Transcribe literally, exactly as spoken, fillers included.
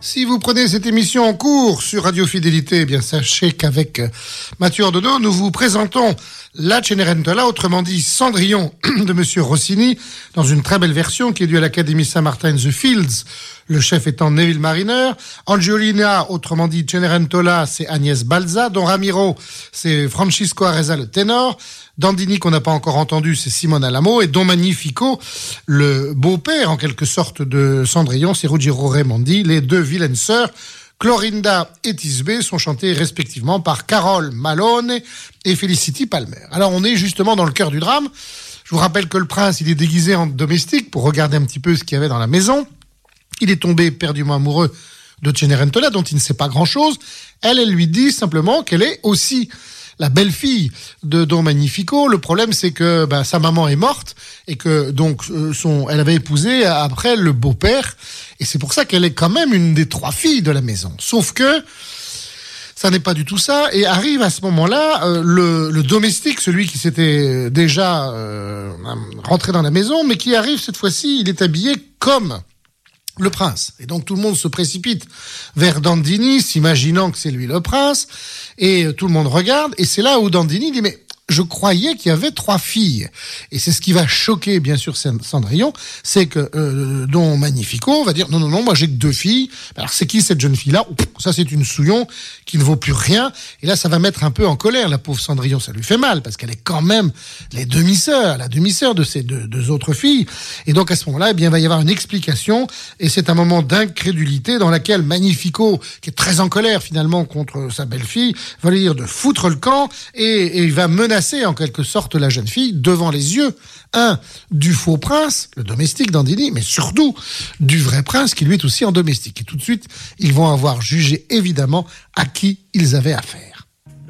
Si vous prenez cette émission en cours sur Radio Fidélité, eh bien sachez qu'avec Mathieu Ordonneau, nous vous présentons la Cenerentola, autrement dit Cendrillon de Monsieur Rossini, dans une très belle version qui est due à l'Académie Saint-Martin The Fields, le chef étant Neville Mariner. Angiolina, autrement dit Cenerentola, c'est Agnès Balza. Don Ramiro, c'est Francisco Areza, le ténor. Dandini, qu'on n'a pas encore entendu, c'est Simone Alamo. Et Don Magnifico, le beau-père, en quelque sorte, de Cendrillon, c'est Ruggiero Raimondi. Les deux vilaines sœurs, Clorinda et Tisbé, sont chantées respectivement par Carole Malone et Felicity Palmer. Alors, on est justement dans le cœur du drame. Je vous rappelle que le prince, il est déguisé en domestique pour regarder un petit peu ce qu'il y avait dans la maison. Il est tombé éperdument amoureux de Cenerentola, dont il ne sait pas grand-chose. Elle, elle lui dit simplement qu'elle est aussi la belle-fille de Don Magnifico. Le problème, c'est que ben, sa maman est morte et que donc euh, son, elle avait épousé après le beau-père. Et c'est pour ça qu'elle est quand même une des trois filles de la maison. Sauf que ça n'est pas du tout ça. Et arrive à ce moment-là euh, le, le domestique, celui qui s'était déjà euh, rentré dans la maison, mais qui arrive cette fois-ci, il est habillé comme le prince. Et donc tout le monde se précipite vers Dandini, s'imaginant que c'est lui le prince, et tout le monde regarde, et c'est là où Dandini dit « Mais je croyais qu'il y avait trois filles ». Et c'est ce qui va choquer, bien sûr, Cendrillon, c'est que euh, Don Magnifico va dire « Non, non, non, moi j'ai que deux filles ». Alors c'est qui cette jeune fille-là ? Ça c'est une souillon qui ne vaut plus rien. Et là ça va mettre un peu en colère la pauvre Cendrillon, ça lui fait mal, parce qu'elle est quand même les demi-sœurs, la demi-sœur de ces deux, deux autres filles. Et donc à ce moment-là, eh bien, il va y avoir une explication, et c'est un moment d'incrédulité dans laquelle Magnifico, qui est très en colère finalement contre sa belle-fille, va lui dire de foutre le camp, et, et il va menacer en quelque sorte la jeune fille devant les yeux, un, du faux prince, le domestique Dandini, mais surtout du vrai prince qui lui est aussi en domestique. Et tout de suite, ils vont avoir jugé évidemment à qui ils avaient affaire.